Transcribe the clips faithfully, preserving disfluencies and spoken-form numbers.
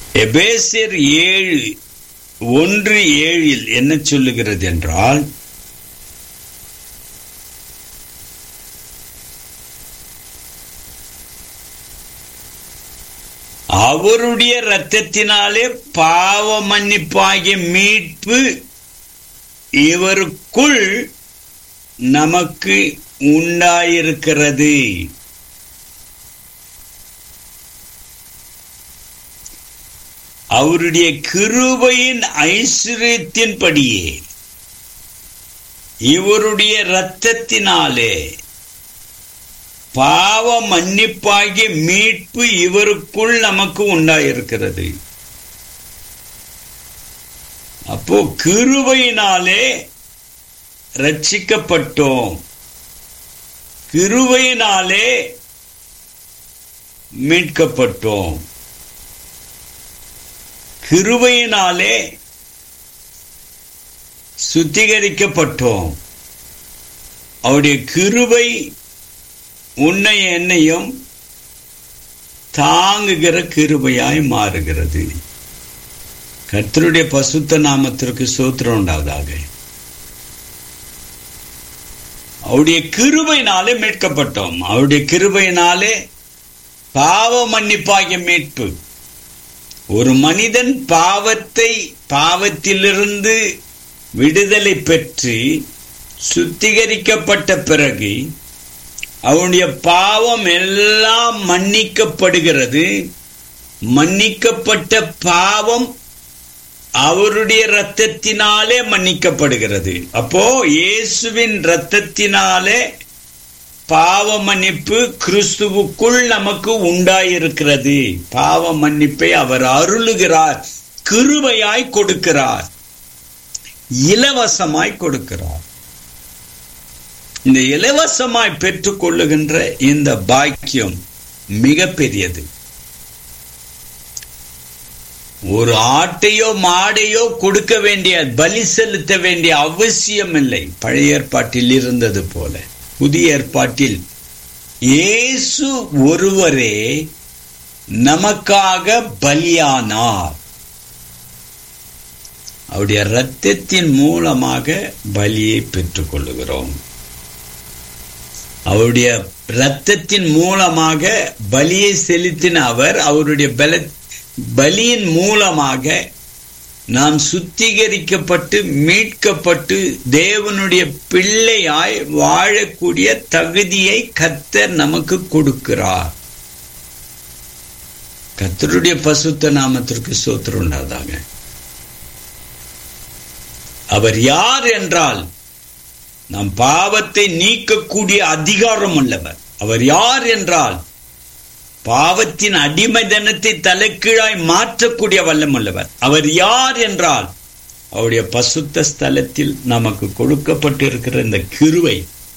எபேசியர் ஏழு ஒன்று ஏழில் என்ன சொல்லுகிறது என்றால், அவருடைய இரத்தத்தினாலே பாவ மன்னிப்பாகிய மீட்பு இவருக்குள் நமக்கு உண்டாயிருக்கிறது. அவருடைய கிருபையின் ஐஸ்வரியத்தின்படியே இவருடைய இரத்தத்தினாலே பாவ மன்னிப்பாகிய மீட்பு இவருக்குள் நமக்கு உண்டாயிருக்கிறது. அப்போ கிருபையினாலே ரட்சிக்கப்பட்டோம், கிருபையினாலே மீட்கப்பட்டோம், கிருபையினாலே சுத்திகரிக்கப்பட்டோம். அவருடைய கிருபை உன்னை என்னையும் தாங்குகிற கிருபையாய் மாறுகிறது. கர்த்தருடைய பசுத்த நாமத்திற்கு ஸ்தோத்திரம் உண்டாவதாக. அவருடைய கிருபையினாலே மீட்கப்பட்டோம். அவருடைய கிருபையினாலே பாவ மன்னிப்பாகிய மீட்பு. ஒரு மனிதன் பாவத்தை பாவத்திலிருந்து விடுதலை பெற்று சுத்திகரிக்கப்பட்ட பிறகு அவனுடைய பாவம் எல்லாம் மன்னிக்கப்படுகிறது. மன்னிக்கப்பட்ட பாவம் அவருடைய இரத்தத்தினாலே மன்னிக்கப்படுகிறது. அப்போ இயேசுவின் இரத்தத்தினாலே பாவ மன்னிப்பு கிறிஸ்துவுக்குள் நமக்கு உண்டாயிருக்கிறது. பாவ மன்னிப்பை அவர் அருளுகிறார், கிருபையாய் கொடுக்கிறார், இலவசமாய் கொடுக்கிறார். இந்த இலவசமாய் பெற்றுக் கொள்ளுகின்ற இந்த பாக்கியம் மிக பெரியது. ஒரு ஆட்டையோ மாடையோ கொடுக்க வேண்டிய, பலி செலுத்த வேண்டிய அவசியம் இல்லை. பழைய ஏற்பாட்டில் இருந்தது போல புதிய ஏற்பாட்டில் இயேசு ஒருவரே நமக்காக பலியானார். அவருடைய இரத்தத்தின் மூலமாக பலியை பெற்றுக் கொள்ளுகிறோம். அவருடைய இரத்தத்தின் மூலமாக பலியை செலுத்தின அவர், அவருடைய பல பலியின் மூலமாக நாம் சுத்திகரிக்கப்பட்டு மீட்கப்பட்டு தேவனுடைய பிள்ளையாய் வாழக்கூடிய தகுதியை கர்த்தர் நமக்கு கொடுக்கிறார். கர்த்தருடைய பசுத்த நாமத்திற்கு ஸ்தோத்திரம் உண்டாவதாக. அவர் யார் என்றால், நம் பாவத்தை நீக்கக்கூடிய அதிகாரம் உள்ளவர். அவர் யார் என்றால், பாவத்தின் அடிமைதனத்தை தலைக்கீழாய் மாற்றக்கூடிய வல்லம் உள்ளவர். அவர் யார் என்றால், அவருடைய பசுத்த ஸ்தலத்தில் நமக்கு கொடுக்கப்பட்டிருக்கிற இந்த கிருபை,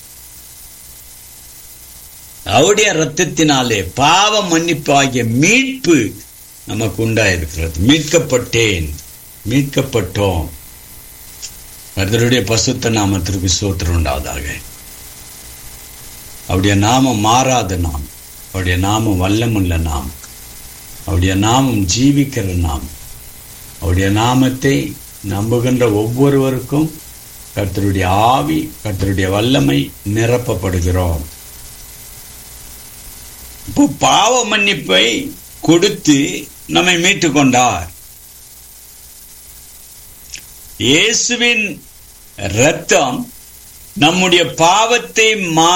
அவருடைய இரத்தத்தினாலே பாவ மன்னிப்பாகிய மீட்பு நமக்கு உண்டாயிருக்கிறது. மீட்கப்பட்டேன், மீட்கப்பட்டோம். கர்த்தருடைய பசுத்த நாமத்திற்கு ஸ்தோத்திரம் உண்டாவதாக. அவருடைய நாமம் மாறாத நாமம், அவருடைய நாமம் வல்லமுள்ள நாமம், அவருடைய நாமம் ஜீவிக்கிற நாமம். அவருடைய நாமத்தை நம்புகின்ற ஒவ்வொருவருக்கும் கர்த்தருடைய ஆவி, கர்த்தருடைய வல்லமை நிரப்பப்படுகிறோம். இப்போ பாவ மன்னிப்பை கொடுத்து நம்மை மீட்டுக் கொண்டார். இயேசுவின் இரத்தம் நம்முடைய பாவத்தை மா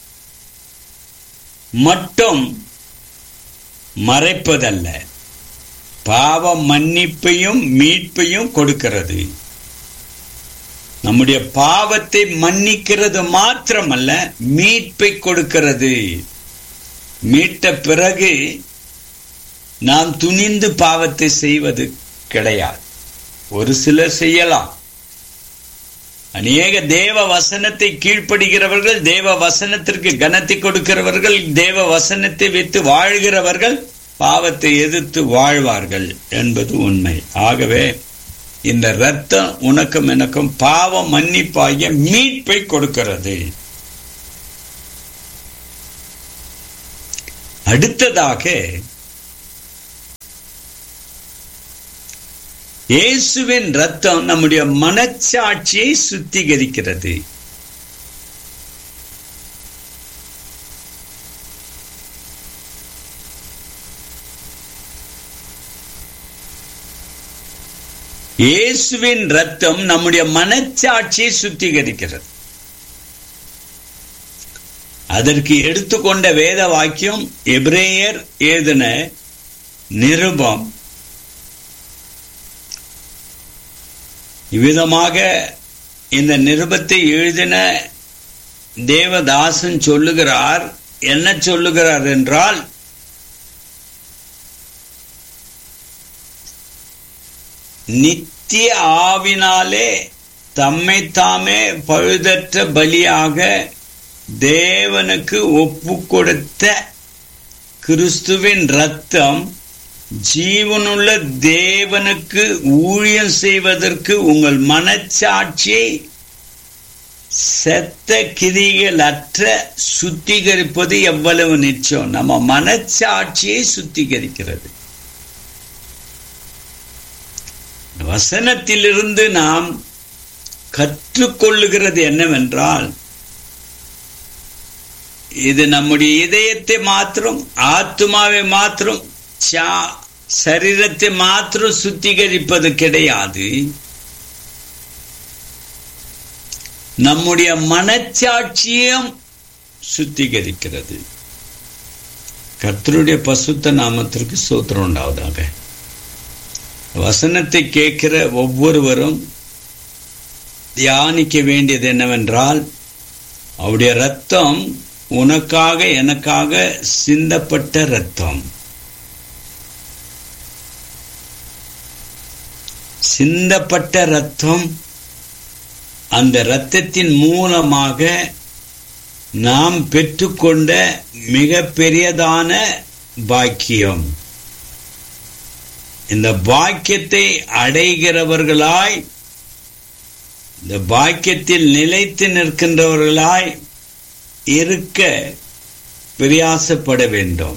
மட்டும் மறைப்பதல்ல, பாவ மன்னிப்பையும் மீட்பையும் கொடுக்கிறது. நம்முடைய பாவத்தை மன்னிக்கிறது மாத்திரமல்ல, மீட்பை கொடுக்கிறது. மீட்ட பிறகு நாம் துணிந்து பாவத்தை செய்வது கிடையாது. ஒரு சிலர் செய்யலாம். அநேக தேவ வசனத்தை கீழ்ப்படுகிறவர்கள், தேவ வசனத்திற்கு கனத்தை கொடுக்கிறவர்கள், தேவ வசனத்தை வைத்து வாழ்கிறவர்கள் பாவத்தை எதிர்த்து வாழ்வார்கள் என்பது உண்மை. ஆகவே இந்த இரத்தம் உனக்கும் எனக்கும் பாவ மன்னிப்பாகிய மீட்பை கொடுக்கிறது. அடுத்ததாக இயேசுவின் ரத்தம் நம்முடைய மனச்சாட்சியை சுத்திகரிக்கிறது. இயேசுவின் ரத்தம் நம்முடைய மனச்சாட்சியை சுத்திகரிக்கிறது. அதற்கு எடுத்துக்கொண்ட வேத வாக்கியம் எபிரேயர் எழுதின நிருபம். இவ்விதமாக இந்த நிருபத்தை எழுதின தேவதாசன் சொல்லுகிறார். என்ன சொல்லுகிறார் என்றால், நித்திய ஆவினாலே தம்மை தாமே பழுதற்ற பலியாக தேவனுக்கு ஒப்பு கொடுத்த கிறிஸ்துவின் இரத்தம் ஜீவனுள்ள தேவனுக்கு ஊழியம் செய்வதற்கு உங்கள் மனச்சாட்சியை செத்த கிரிகள் அற்ற சுத்திகரிப்பது எவ்வளவு நிச்சயம். நம்ம மனச்சாட்சியை சுத்திகரிக்கிறது. வசனத்திலிருந்து நாம் கற்றுக்கொள்ளுகிறது என்னவென்றால், இது நம்முடைய இதயத்தை மாத்திரம், ஆத்மாவை மாத்திரம், சரீரத்தை மாத்திரம் சுத்திகரிப்பது கிடையாது. நம்முடைய மனச்சாட்சியம் சுத்திகரிக்கிறது. கர்த்தருடைய பசுத்த நாமத்திற்கு ஸ்தோத்திரம் உண்டாவதாக. வசனத்தை கேட்கிற ஒவ்வொருவரும் தியானிக்க வேண்டியது என்னவென்றால், அவருடைய ரத்தம் உனக்காக எனக்காக சிந்தப்பட்ட ரத்தம். சிந்தப்பட்ட ரத்தம், அந்த இரத்தத்தின் மூலமாக நாம் பெற்றுக்கொண்ட மிக பெரியதான பாக்கியம். இந்த பாக்கியத்தை அடைகிறவர்களாய், இந்த பாக்கியத்தில் நிலைத்து நிற்கின்றவர்களாய் இருக்க பிரயாசப்பட வேண்டும்.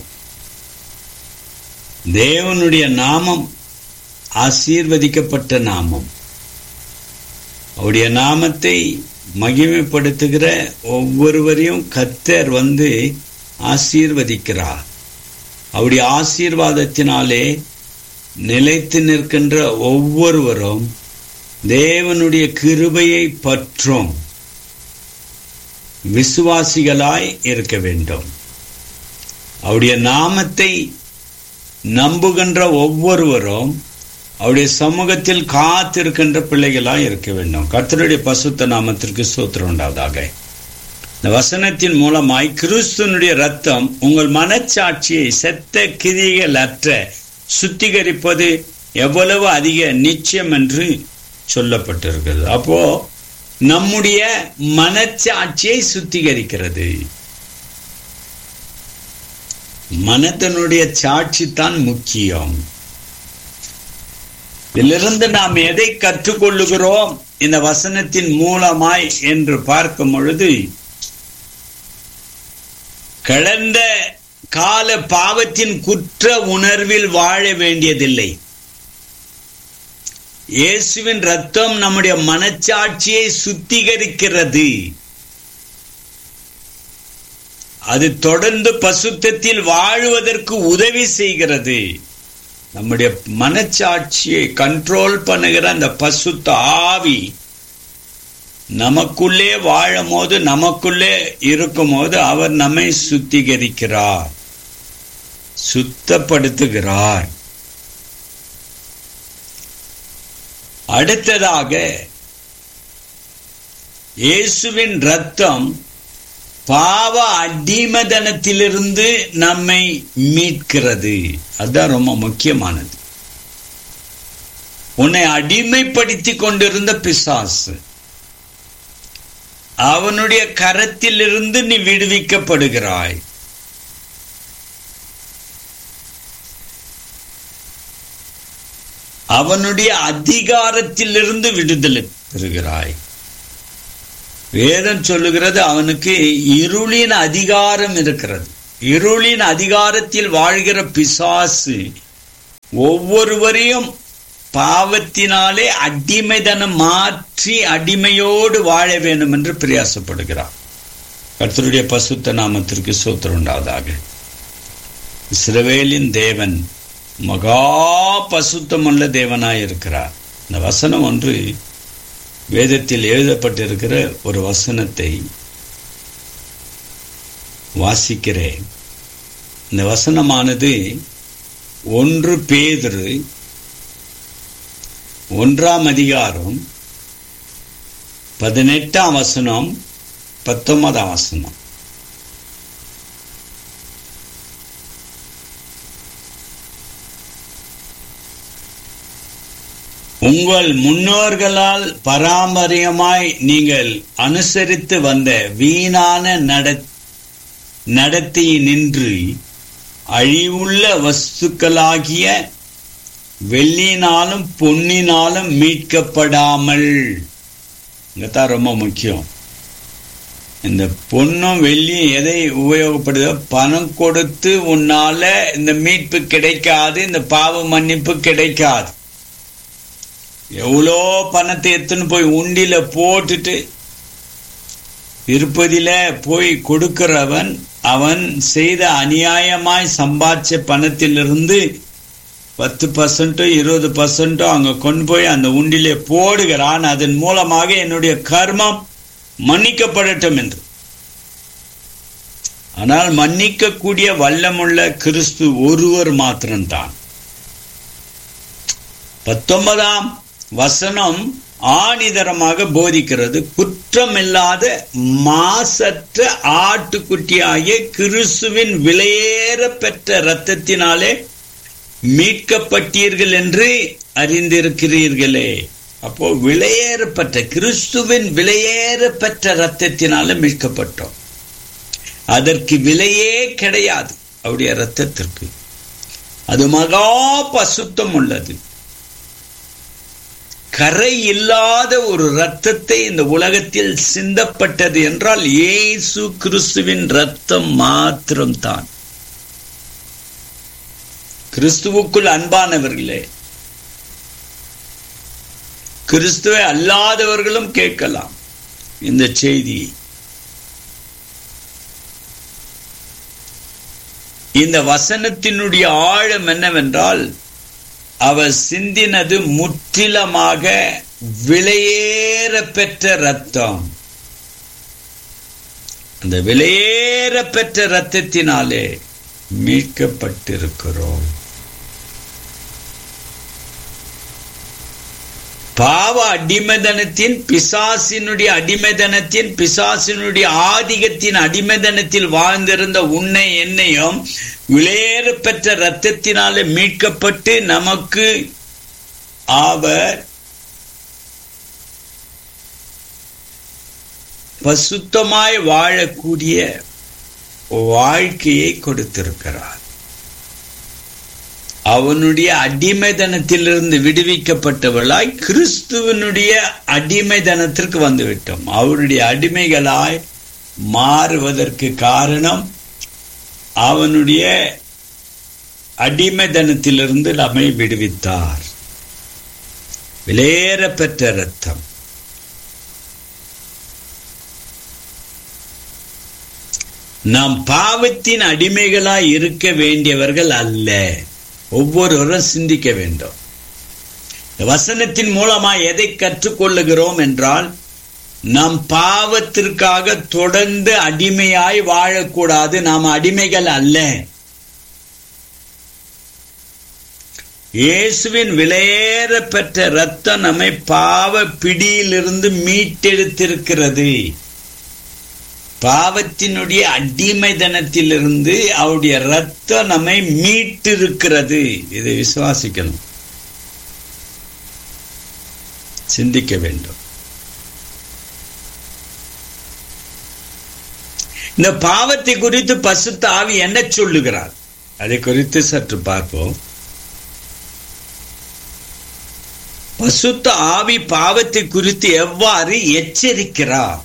தேவனுடைய நாமம் ஆசீர்வதிக்கப்பட்ட நாமம். அவருடைய நாமத்தை மகிமைப்படுத்துகிற ஒவ்வொருவரையும் கர்த்தர் வந்து ஆசீர்வதிக்கிறார். அவருடைய ஆசீர்வாதத்தினாலே நிலைத்து நிற்கின்ற ஒவ்வொருவரும் தேவனுடைய கிருபையை பற்றும் விசுவாசிகளாய் இருக்க வேண்டும். அவருடைய நாமத்தை நம்புகின்ற ஒவ்வொருவரும் அவருடைய சமூகத்தில் காத்திருக்கின்ற பிள்ளைகளாய் இருக்க வேண்டும். கர்த்தருடைய பசுத்த நாமத்திற்கு ஸ்தோத்திரம் உண்டாவதாக. இந்த வசனத்தின் மூலமாய் கிறிஸ்துவனுடைய ரத்தம் உங்கள் மனச்சாட்சியை செத்த கிரிகள் அற்ற சுத்திகரிப்பது எவ்வளவு அதிக நிச்சயம் என்று சொல்லப்பட்டிருக்கிறது. அப்போ நம்முடைய மனச்சாட்சியை சுத்திகரிக்கிறது. மனதனுடைய சாட்சி தான் முக்கியம். இதிலிருந்து நாம் எதை கற்றுக்கொள்ளுகிறோம் இந்த வசனத்தின் மூலமாய் என்று பார்க்கும் பொழுது, கடந்த கால பாவத்தின் குற்ற உணர்வில் வாழ வேண்டியதில்லை. இயேசுவின் ரத்தம் நம்முடைய மனச்சாட்சியை சுத்திகரிக்கிறது. அது தொடர்ந்து பசுத்தத்தில் வாழுவதற்கு உதவி செய்கிறது. நம்முடைய மனச்சாட்சியை கண்ட்ரோல் பண்ணுகிற அந்த பசுத்த ஆவி நமக்குள்ளே வாழும் போது, நமக்குள்ளே இருக்கும் போது அவர் நம்மை சுத்திகரிக்கிறார், சுத்தப்படுத்துகிறார். அடுத்ததாக இயேசுவின் ரத்தம் பாவ அடிமதனத்திலிருந்து நம்மை மீட்கிறது. அதுதான் ரொம்ப முக்கியமானது. உன்னை அடிமைப்படுத்தி கொண்டிருந்த பிசாசு, அவனுடைய கரத்திலிருந்து நீ விடுவிக்கப்படுகிறாய். அவனுடைய அதிகாரத்திலிருந்து விடுதலை பெறுகிறாய். வேதம் சொல்லுகிறது, அவனுக்கு இருளின் அதிகாரம் இருக்கிறது. இருளின் அதிகாரத்தில் வாழ்கிற பிசாசு ஒவ்வொருவரையும் பாவத்தினாலே அடிமைதனம் மாற்றி அடிமையோடு வாழ வேண்டும் என்று பிரயாசப்படுகிறார். கர்த்தருடைய பசுத்த நாமத்திற்கு ஸ்தோத்திரம் உண்டாவதாக. இஸ்ரவேலின் தேவன் மகா பசுத்தமுள்ள தேவனாய் இருக்கிறார். இந்த வசனம் ஒன்று வேதத்தில் எழுதப்பட்டிருக்கிற ஒரு வசனத்தை வாசிக்கிறேன். இந்த வசனமானது ஒன்று பேதுரு ஒன்றாம் அதிகாரம் பதினெட்டாம் வசனம் பத்தொன்பதாம் வசனம். உங்கள் முன்னோர்களால் பாரம்பரியமாய் நீங்கள் அனுசரித்து வந்த வீணான நடத்தையினின்று அழிவுள்ள வஸ்துக்களாகிய வெள்ளினாலும் பொன்னினாலும் மீட்கப்படாமல், இங்கத்தான் ரொம்ப முக்கியம். இந்த பொன்னும் வெள்ளியும் எதை உபயோகப்படுதோ, பணம் கொடுத்து உன்னால இந்த மீட்பு கிடைக்காது, இந்த பாவ மன்னிப்பு கிடைக்காது. எவ்வளோ பணத்தை எடுத்துன்னு போய் உண்டில போட்டுட்டு திருப்பதியில போய் கொடுக்கிறவன் அவன் செய்த அநியாயமாய் சம்பாதிச்ச பணத்திலிருந்து பத்து பர்சன்டோ இருபது பர்சன்டோ அங்க கொண்டு போய் அந்த உண்டிலே போடுகிறான். அதன் மூலமாக என்னுடைய கர்மம் மன்னிக்கப்படட்டும் என்று. ஆனால் மன்னிக்கக்கூடிய வல்லமுள்ள கிறிஸ்து ஒருவர் மாத்திரம்தான். பத்தொன்பதாம் வசனம் ஆணிதரமாக போதிக்கிறது. குற்றமில்லாத மாசற்ற ஆட்டுக்குட்டியாகிய கிறிஸ்துவின் விலையேற பெற்ற இரத்தத்தினாலே மீட்கப்பட்டீர்கள் என்று அறிந்திருக்கிறீர்களே. அப்போ விலையேறப்பட்ட கிறிஸ்துவின் விலையேற பெற்ற இரத்தத்தினால மீட்கப்பட்டோம். அதற்கு விலையே கிடையாது அவருடைய இரத்தத்திற்கு. அது மகா பசுத்தம் உள்ளது. கரை இல்லாத ஒரு இரத்தத்தை இந்த உலகத்தில் சிந்தப்பட்டது என்றால் இயேசு கிறிஸ்துவின் இரத்தம் மாத்திரம்தான். கிறிஸ்துவுக்குள் அன்பானவர்களே, கிறிஸ்துவை அல்லாதவர்களும் கேட்கலாம் இந்த செய்தி. இந்த வசனத்தினுடைய ஆழம் என்னவென்றால், அவர் சிந்தினது முற்றிலுமாக விலையேற பெற்ற இரத்தம். அந்த விலையேற பெற்ற இரத்தத்தினாலே மீட்கப்பட்டிருக்கிறோம். பாவ அடிமைதனத்தின், பிசாசினுடைய அடிமைதனத்தின், பிசாசினுடைய ஆதிக்கத்தின் அடிமைதனத்தில் வாழ்ந்திருந்த உன்னை என்னையும் விலையேற பெற்ற இரத்தத்தினாலே மீட்கப்பட்டு நமக்கு அவர் பசுத்தமாய் வாழக்கூடிய வாழ்க்கையை கொடுத்திருக்கிறார். அவனுடைய அடிமைதனத்திலிருந்து விடுவிக்கப்பட்டவர்களாய் கிறிஸ்துவனுடைய அடிமைதனத்திற்கு வந்துவிட்டோம். அவருடைய அடிமைகளாய் மாறுவதற்கு காரணம் அவனுடைய அடிமைதனத்திலிருந்து நம்மை விடுவித்தார். விலையேற பெற்ற இரத்தம். நாம் பாவத்தின் அடிமைகளாய் இருக்க வேண்டியவர்கள் அல்ல. ஒவ்வொருவரும் சிந்திக்க வேண்டும். வசனத்தின் மூலமாக எதை கற்றுக்கொள்ளுகிறோம் என்றால், நாம் பாவத்திற்காக தொடர்ந்து அடிமையாய் வாழக்கூடாது. நாம் அடிமைகள் அல்ல. இயேசுவின் விலையேற பெற்ற இரத்தம் நம்மை பாவ பிடியிலிருந்து மீட்டெடுத்திருக்கிறது. பாவத்தினுடைய அடிமைதனத்திலிருந்து அவருடைய இரத்தம் நம்மை மீட்டிருக்கிறது. இதை விசுவாசிக்கணும், சிந்திக்க வேண்டும். இந்த பாவத்தை குறித்து பரிசுத்த ஆவி என்ன சொல்லுகிறார், அதை குறித்து சற்று பார்ப்போம். பரிசுத்த ஆவி பாவத்தை குறித்து எவ்வாறு எச்சரிக்கிறார்,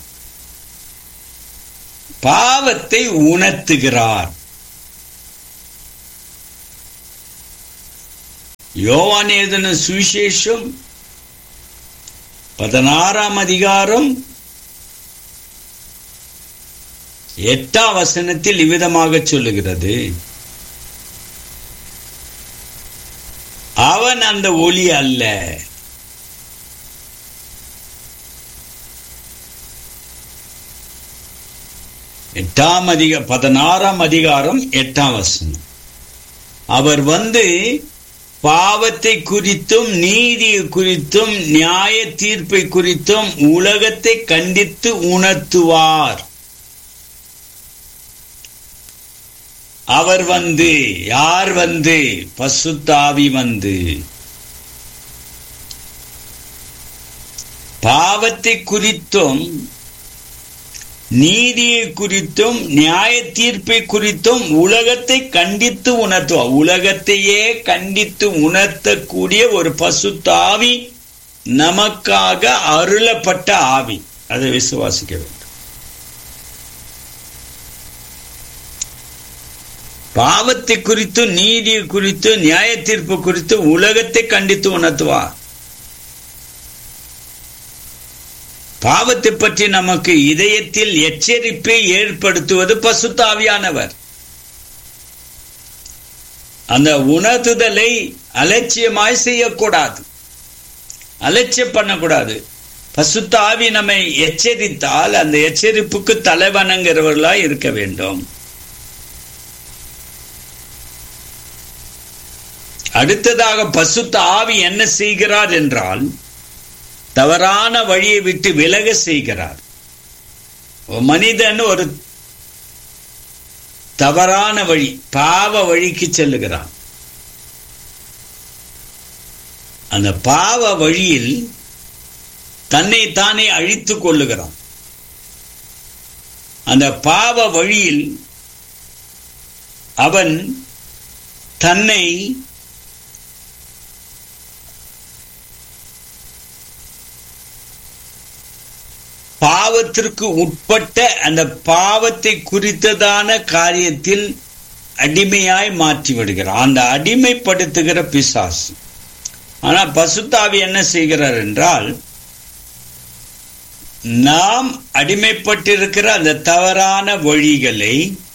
பாவத்தை உணர்த்துகிறார். யோவான் எழுதின சுவிசேஷம் பதினாறாம் அதிகாரம் எட்டாம் வசனத்தில் இவ்விதமாக சொல்லுகிறது, அவன் அந்த ஒளி அல்ல, எட்டாம் அதிக பதினாறாம் அதிகாரம் எட்டாம் வசனம், அவர் வந்து பாவத்தை குறித்தும் நீதியை குறித்தும் நியாய தீர்ப்பை குறித்தும் உலகத்தை கண்டித்து உணர்த்துவார். அவர் வந்து, யார் வந்து? பரிசுத்த ஆவி வந்து பாவத்தை குறித்தும் நீதியை குறித்தும் நியாய தீர்ப்பை குறித்தும் உலகத்தை கண்டித்து உணர்த்துவார். உலகத்தையே கண்டித்து உணர்த்தக்கூடிய ஒரு பரிசுத்த ஆவி நமக்காக அருளப்பட்ட ஆவி. அதை விசுவாசிக்க வேண்டும். பாவத்தை குறித்து நீதியை குறித்து நியாய தீர்ப்பு குறித்து உலகத்தை கண்டித்து உணர்த்துவார். பாவத்தை பற்றி நமக்கு இதயத்தில் எச்சரிப்பை ஏற்படுத்துவது பரிசுத்த ஆவியானவர். அந்த உணர்த்துதலை அலட்சியமாய் செய்யக்கூடாது, அலட்சியம் பண்ணக்கூடாது. பரிசுத்த ஆவி நம்மை எச்சரித்தால் அந்த எச்சரிப்புக்கு தலைவணங்குகிறவர்களாய் இருக்க வேண்டும். அடுத்ததாக பரிசுத்த ஆவி என்ன செய்கிறார் என்றால், தவறான வழியை விட்டு விலக செய்கிறார். மனிதன் ஒரு தவறான வழி, பாவ வழிக்கு செல்லுகிறான். அந்த பாவ வழியில் தன்னை தானே அழித்துக் கொள்ளுகிறான். அந்த பாவ வழியில் அவன் தன்னை பாவத்திற்கு உட்பட்ட அந்த பாவத்தை குறித்ததான காரியத்தில் அடிமையாய் மாற்றி விடுகிறார். அந்த அடிமைப்படுத்துகிற பிசாசு. ஆனால் பரிசுத்த ஆவி என்ன செய்கிறார் என்றால், நாம் அடிமைப்பட்டிருக்கிற அந்த தவறான வழிகளை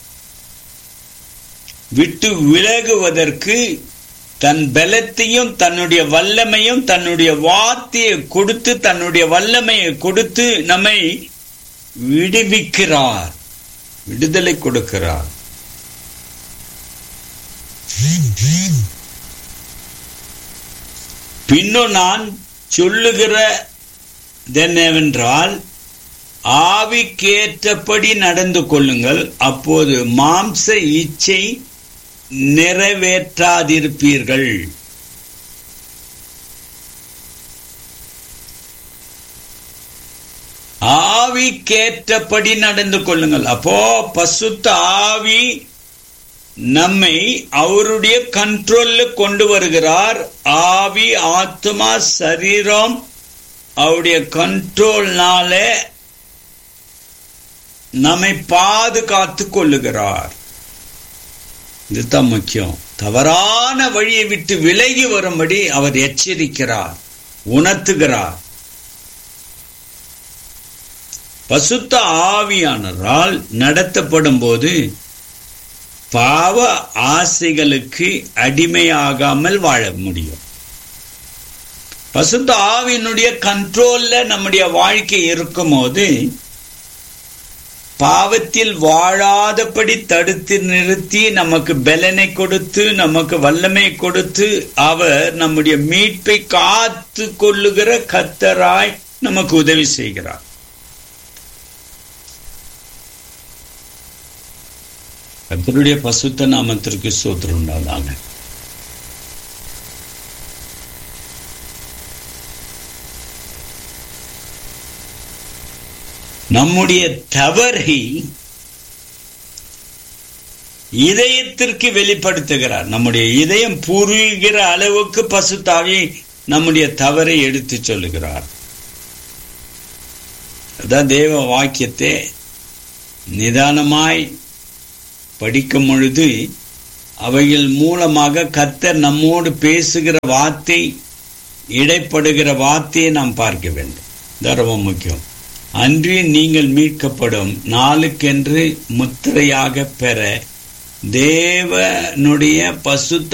விட்டு விலகுவதற்கு தன் பலத்தையும் தன்னுடைய வல்லமையும் தன்னுடைய வார்த்தையை கொடுத்து தன்னுடைய வல்லமையை கொடுத்து நம்மை விடுவிக்கிறார், விடுதலை கொடுக்கிறார். பின்னும் நான் சொல்லுகிறதென்னவென்றால், ஆவிக்கேற்றபடி நடந்து கொள்ளுங்கள், அப்போது மாம்ச இச்சை நிறைவேற்றாதிருப்பீர்கள். ஆவிக்கேற்றபடி நடந்து கொள்ளுங்கள். அப்போ பரிசுத்த ஆவி நம்மை அவருடைய கண்ட்ரோல்ல கொண்டு வருகிறார். ஆவி, ஆத்மா, சரீரம் அவருடைய கண்ட்ரோல்னால நம்மை பாதுகாத்து கொள்ளுகிறார். இதுதான் முக்கியம். தவறான வழியை விட்டு விலகி வரும்படி அவர் எச்சரிக்கிறார், உணர்த்துகிறார். பரிசுத்த ஆவியானவரால் நடத்தப்படும் போது பாவ ஆசைகளுக்கு அடிமையாகாமல் வாழ முடியும். பரிசுத்த ஆவியினுடைய கண்ட்ரோல்ல நம்முடைய வாழ்க்கை இருக்கும் போது பாவத்தில் வாழாதபடி தடுத்து நிறுத்தி நமக்கு பலனை கொடுத்து நமக்கு வல்லமை கொடுத்து அவர் நம்முடைய மீட்பை காத்து கொள்ளுகிற கர்த்தராய் நமக்கு உதவி செய்கிறார். கர்த்தருடைய பரிசுத்த நாமத்திற்கு ஸ்தோத்திரம் உண்டாவதாக. நம்முடைய தவறை இதயத்திற்கு வெளிப்படுத்துகிறார். நம்முடைய இதயம் பூர்வீகிற அளவுக்கு பரிசுத்த ஆவி நம்முடைய தவறை எடுத்து சொல்லுகிறார். அதான் தேவ வாக்கியத்தை நிதானமாய் படிக்கும் பொழுது அவைகள் மூலமாக கர்த்தர் நம்மோடு பேசுகிற வார்த்தை, இடைப்படுகிற வார்த்தையை நாம் பார்க்க வேண்டும். இது ரொம்ப முக்கியம். அன்றி நீங்கள் மீட்கப்படும் நாளுக்கென்று முத்திரையாக பெற தேவனுடைய பசுத்த